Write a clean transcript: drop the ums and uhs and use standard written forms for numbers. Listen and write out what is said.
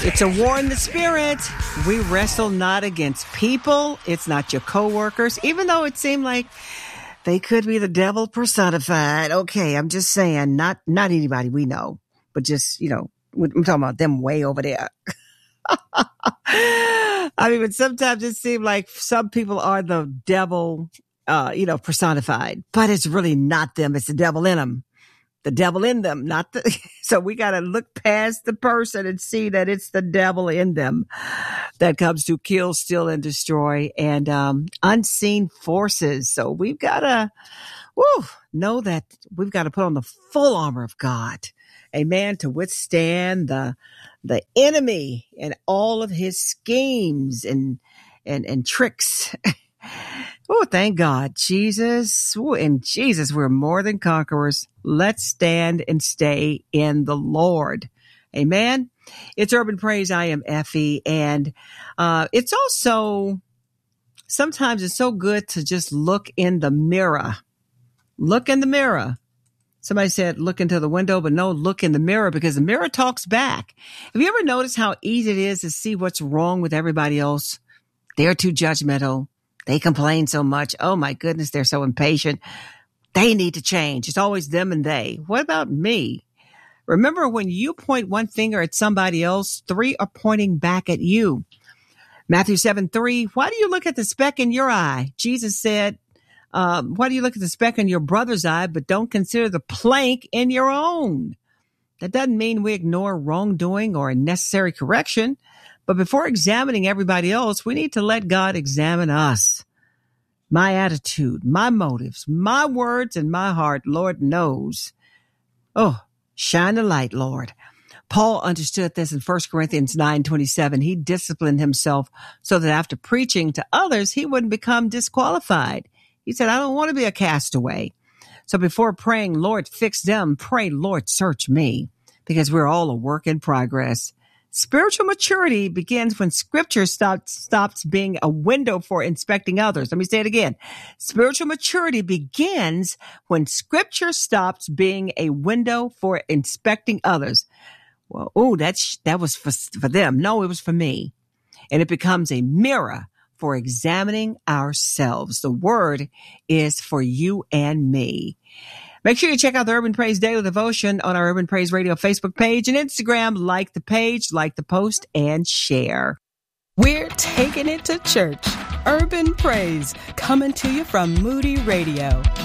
It's a war in the spirit. We wrestle not against people. It's not your coworkers, even though it seemed like they could be the devil personified. Okay, I'm just saying, not anybody we know, but just, I'm talking about them way over there. I mean, but sometimes it seems like some people are the devil, personified, but it's really not them. It's the devil in them. The devil in them, so we got to look past the person and see that it's the devil in them that comes to kill, steal, and destroy, and unseen forces. So we've got to know that we've got to put on the full armor of God, amen, to withstand the enemy and all of his schemes and tricks. Oh, thank God, Jesus. Oh, in Jesus, we're more than conquerors. Let's stand and stay in the Lord. Amen. It's Urban Praise. I am Effie. And it's also, sometimes it's so good to just look in the mirror. Look in the mirror. Somebody said, look into the window, but no, look in the mirror, because the mirror talks back. Have you ever noticed how easy it is to see what's wrong with everybody else? They're too judgmental. They complain so much. Oh my goodness, they're so impatient. They need to change. It's always them and they. What about me? Remember, when you point one finger at somebody else, 3 are pointing back at you. Matthew 7:3, why do you look at the speck in your eye? Jesus said, why do you look at the speck in your brother's eye, but don't consider the plank in your own? That doesn't mean we ignore wrongdoing or necessary correction. But before examining everybody else, we need to let God examine us. My attitude, my motives, my words, and my heart, Lord knows. Oh, shine the light, Lord. Paul understood this in 1 Corinthians 9:27. He disciplined himself so that after preaching to others, he wouldn't become disqualified. He said, I don't want to be a castaway. So before praying, Lord, fix them, pray, Lord, search me, because we're all a work in progress. Spiritual maturity begins when Scripture stops being a window for inspecting others. Let me say it again. Spiritual maturity begins when Scripture stops being a window for inspecting others. Well, that was for them. No, it was for me. And it becomes a mirror for examining ourselves. The word is for you and me. Make sure you check out the Urban Praise Daily Devotion on our Urban Praise Radio Facebook page and Instagram. Like the page, like the post, and share. We're taking it to church. Urban Praise, coming to you from Moody Radio.